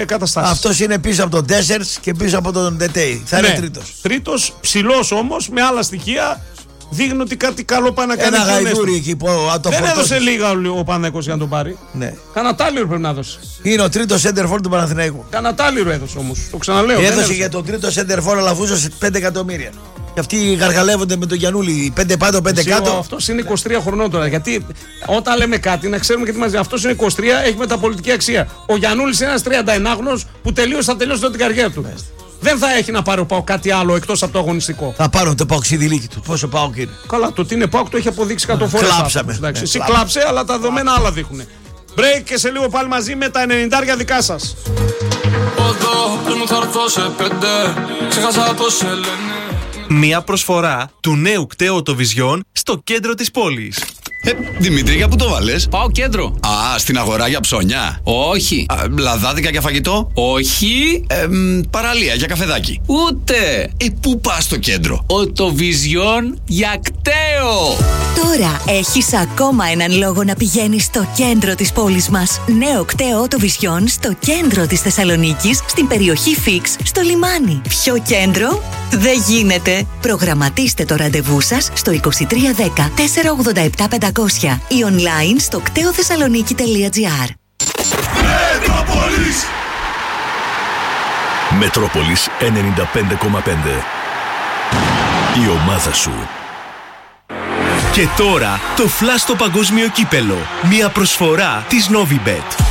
καταστάσεις. Αυτός είναι πίσω από τον Τέσσερς και πίσω από τον Ντετέι. Θα είναι τρίτος. Τρίτος, ψηλός όμως, με άλλα στοιχεία. Δείχνει ότι κάτι καλό πάει να κάνει. Ένα γαϊδούρι εκεί που δεν έδωσε λίγα ο Παναθηναϊκός για να τον πάρει. Ναι. Κανατάλιρο πρέπει να δώσει. Είναι ο τρίτος σέντερφορ του Παναθηναϊκού. Κανατάλιρο έδωσε όμως. Το ξαναλέω. Έδωσε για τον τρίτο σέντερφορ Αλαφούζο 5 εκατομμύρια. Και αυτοί γαργαλεύονται με τον Γιαννούλη 5 πάνω, 5 κάτω. Αυτός είναι 23 χρονών τώρα. Γιατί όταν λέμε κάτι, να ξέρουμε και τι μας λέει. Αυτός είναι 23, έχει μεταπολιτική αξία. Ο Γιαννούλης είναι ένας 31χρονος που θα τελειώσει την καριέρα του. Δεν θα έχει να πάρει ο ΠΑΟΚ κάτι άλλο εκτός από το αγωνιστικό. Θα πάρουν το ΠΑΟΚ ξυδιλίκι του. Πόσο ΠΑΟΚ είναι. Καλά, το ότι είναι ΠΑΟΚ το έχει αποδείξει 100 φορές. Κλάψαμε. Εσύ κλάψε, αλλά τα δεδομένα άλλα δείχνουν. Break και σε λίγο πάλι μαζί με τα 90 δικά σας. Μια προσφορά του νέου κταίου το Vision στο κέντρο της πόλης. Δημήτρη, για πού το βάλες? Πάω κέντρο. Α, στην αγορά για ψώνια. Όχι. Λαδάδικα για φαγητό. Όχι. Παραλία για καφεδάκι. Ούτε. Πού πας στο κέντρο? Το Vision για κταίο. Τώρα έχεις ακόμα έναν λόγο να πηγαίνεις στο κέντρο της πόλης μας. Νέο κταίο το Vision στο κέντρο της Θεσσαλονίκης, στην περιοχή Φίξ, στο λιμάνι. Ποιο κέντρο? Δεν γίνεται. Προγραμματίστε το ραντεβού σας στο 2310 487 500 ή online στο κτεοθεσσαλονίκη.gr. Μετρόπολης. Μετρόπολης 95,5. Η ομάδα σου. Και τώρα το Flash στο παγκόσμιο κύπελο. Μια προσφορά της Novibet.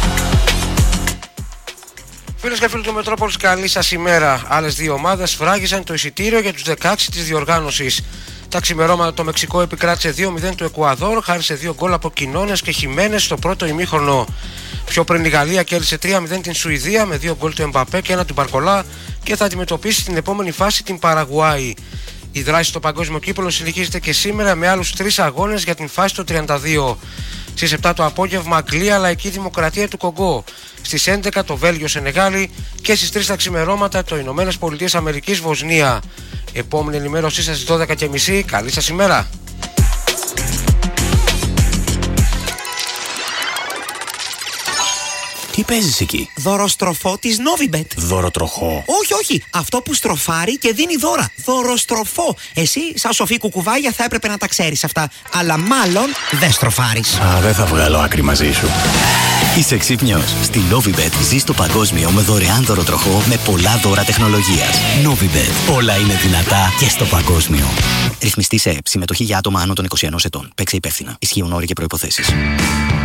Φίλες και φίλοι του Μετρόπολης, καλή σας ημέρα. Άλλες δύο ομάδες φράγισαν το εισιτήριο για τους 16 της διοργάνωσης. Τα ξημερώματα το Μεξικό επικράτησε 2-0 του Εκουαδόρ, χάρη σε 2 γκολ από Κινώνες και Χιμένες στο πρώτο ημίχρονο. Πιο πριν η Γαλλία κέρδισε 3-0 την Σουηδία με 2 γκολ του Εμπαπέ και 1 του Μπαρκολά και θα αντιμετωπίσει στην επόμενη φάση την Παραγουάη. Η δράση στο παγκόσμιο κύπελλο συνεχίζεται και σήμερα με άλλους 3 αγώνες για την φάση των 32. Στις 7 το απόγευμα Αγγλία Λαϊκή Δημοκρατία του Κογκό. Στις 11 το Βέλγιο Σενεγάλη και στις 3 τα ξημερώματα το Ηνωμένες Πολιτείες Αμερικής Βοσνία. Επόμενη ενημέρωσή σας στις 12.30. Καλή σας ημέρα. Τι παίζεις εκεί? Δωροστροφό της Novibet. Δωροτροχό? Όχι. Αυτό που στροφάρει και δίνει δώρα. Δωροστροφό. Εσύ, σαν σοφή κουκουβάγια, θα έπρεπε να τα ξέρεις αυτά. Αλλά μάλλον δεν στροφάρεις. Δεν θα βγάλω άκρη μαζί σου. Είσαι ξύπνιος. Στη Novibet ζεις το παγκόσμιο με δωρεάν δωροτροχό με πολλά δώρα τεχνολογίας. Novibet. Όλα είναι δυνατά και στο παγκόσμιο. Ρυθμιστή σε ΕΕΠ. Συμμετοχή για άτομα άνω των 21 ετών. Παίξε υπεύθυνα. Ισχύουν όροι και προϋποθέσεις.